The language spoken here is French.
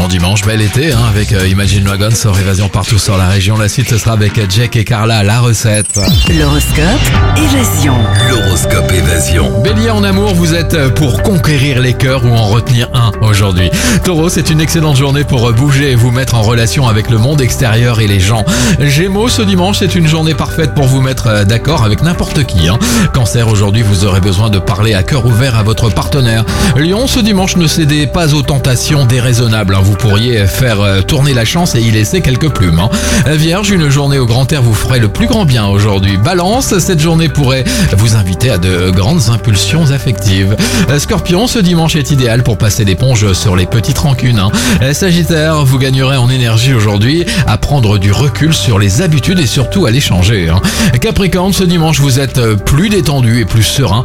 bon dimanche, bel été avec Imagine Dragons sur Évasion partout sur la région. La suite ce sera avec Jack et Carla, la recette. L'horoscope Évasion. L'horoscope Évasion. Bélier, en amour, vous êtes pour conquérir les cœurs ou en retenir un aujourd'hui. Taureau, c'est une excellente journée pour bouger et vous mettre en relation avec le monde extérieur et les gens. Gémeaux, ce dimanche, c'est une journée parfaite pour vous mettre d'accord avec n'importe qui. Cancer, aujourd'hui, vous aurez besoin de parler à cœur ouvert à votre partenaire. Lion, ce dimanche, ne cédez pas aux tentations déraisonnables. Vous pourriez faire tourner la chance et y laisser quelques plumes. Vierge, une journée au grand air vous ferait le plus grand bien aujourd'hui. Balance, cette journée pourrait vous inviter à de grandes impulsions affectives. Scorpion, ce dimanche est idéal pour passer l'éponge sur les petites rancunes. Sagittaire, vous gagnerez en énergie aujourd'hui à prendre du recul sur les habitudes et surtout à les changer. Capricorne, ce dimanche vous êtes plus détendu et plus serein